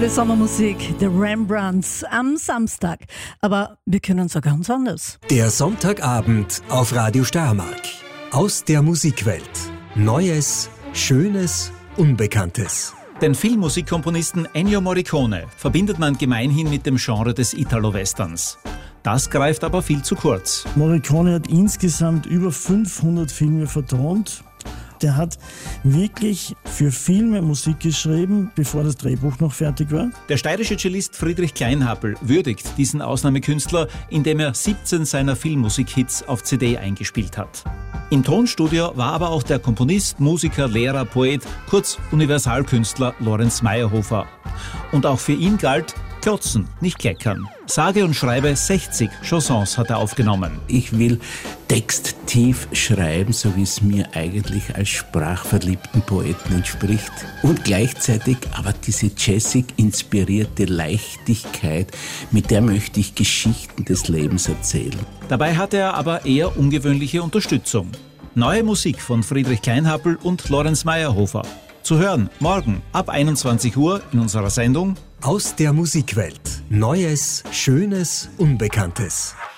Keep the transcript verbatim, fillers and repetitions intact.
Die Sommermusik der Rembrandts am Samstag. Aber wir können es auch ganz anders. Der Sonntagabend auf Radio Steiermark. Aus der Musikwelt. Neues, Schönes, Unbekanntes. Den Filmmusikkomponisten Ennio Morricone verbindet man gemeinhin mit dem Genre des Italo-Westerns. Das greift aber viel zu kurz. Morricone hat insgesamt über fünfhundert Filme vertont. Der hat wirklich für Filme Musik geschrieben, bevor das Drehbuch noch fertig war. Der steirische Cellist Friedrich Kleinhappel würdigt diesen Ausnahmekünstler, indem er siebzehn seiner Filmmusik-Hits auf C D eingespielt hat. Im Tonstudio war aber auch der Komponist, Musiker, Lehrer, Poet, kurz Universalkünstler Lorenz Mayerhofer. Und auch für ihn galt: klotzen, nicht kleckern. Sage und schreibe sechzig Chansons hat er aufgenommen. Ich will texttief schreiben, so wie es mir eigentlich als sprachverliebten Poeten entspricht. Und gleichzeitig aber diese jazzig inspirierte Leichtigkeit, mit der möchte ich Geschichten des Lebens erzählen. Dabei hatte er aber eher ungewöhnliche Unterstützung. Neue Musik von Friedrich Kleinhappel und Lorenz Mayerhofer. Zu hören morgen ab einundzwanzig Uhr in unserer Sendung Aus der Musikwelt. Neues, Schönes, Unbekanntes.